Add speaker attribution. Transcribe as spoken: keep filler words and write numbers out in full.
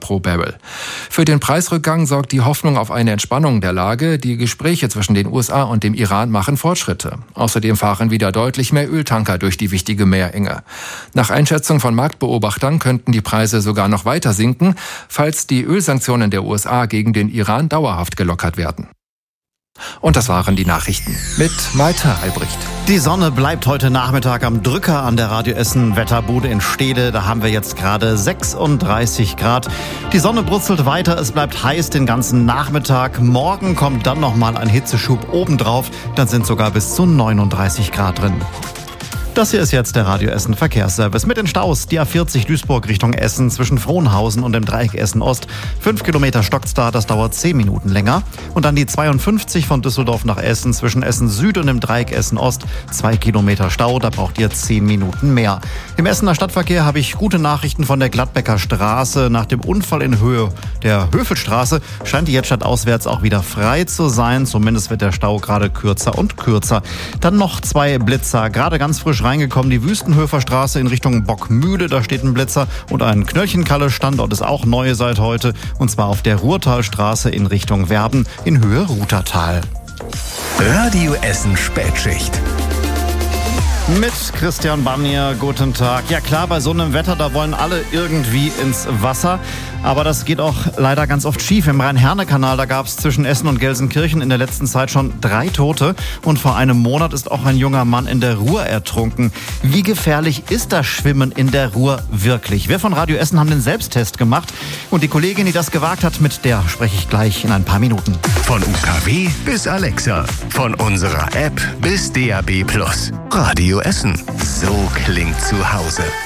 Speaker 1: pro Barrel. Für den Preisrückgang sorgt die Hoffnung auf eine Entspannung der Lage. Die Gespräche zwischen den U S A und dem Iran machen Fortschritte. Außerdem fahren wieder deutlich mehr Öltanker durch die wichtige Meerenge. Nach Einschätzung von Marktbeobachtern könnten die Preise sogar noch weiter sinken, falls die Ölsanktionen der U S A gegen den Iran dauerhaft gelockert werden. Und das waren die Nachrichten mit Malte Albrecht.
Speaker 2: Die Sonne bleibt heute Nachmittag am Drücker an der Radio Essen Wetterbude in Stede. Da haben wir jetzt gerade sechsunddreißig Grad. Die Sonne brutzelt weiter, es bleibt heiß den ganzen Nachmittag. Morgen kommt dann nochmal ein Hitzeschub obendrauf. Dann sind sogar bis zu neununddreißig Grad drin. Das hier ist jetzt der Radio Essen Verkehrsservice mit den Staus. Die A vierzig Duisburg Richtung Essen zwischen Frohnhausen und dem Dreieck Essen Ost. Fünf Kilometer stockt's da, das dauert zehn Minuten länger. Und dann die zweiundfünfzig von Düsseldorf nach Essen zwischen Essen Süd und dem Dreieck Essen Ost. Zwei Kilometer Stau, da braucht ihr zehn Minuten mehr. Im Essener Stadtverkehr habe ich gute Nachrichten von der Gladbecker Straße. Nach dem Unfall in Höhe der Höfelstraße scheint die jetzt stadtauswärts auch wieder frei zu sein. Zumindest wird der Stau gerade kürzer und kürzer. Dann noch zwei Blitzer, gerade ganz frisch reingekommen. Die Wüstenhöfer Straße in Richtung Bockmühle, da steht ein Blitzer. Und ein Knöllchenkalle-Standort ist auch neu seit heute. Und zwar auf der Ruhrtalstraße in Richtung Werben in Höhe Rutertal.
Speaker 3: Radio Essen Spätschicht.
Speaker 2: Mit Christian Bamnier, guten Tag. Ja klar, bei so einem Wetter, da wollen alle irgendwie ins Wasser. Aber das geht auch leider ganz oft schief. Im Rhein-Herne-Kanal, da gab es zwischen Essen und Gelsenkirchen in der letzten Zeit schon drei Tote. Und vor einem Monat ist auch ein junger Mann in der Ruhr ertrunken. Wie gefährlich ist das Schwimmen in der Ruhr wirklich? Wir von Radio Essen haben den Selbsttest gemacht. Und die Kollegin, die das gewagt hat, mit der spreche ich gleich in ein paar Minuten.
Speaker 3: Von U K W bis Alexa. Von unserer App bis D A B Plus. Radio Essen. So klingt zu Hause.